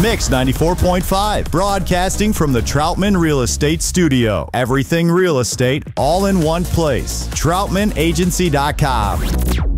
Mix 94.5, broadcasting from the Troutman Real Estate Studio. Everything real estate, all in one place. TroutmanAgency.com.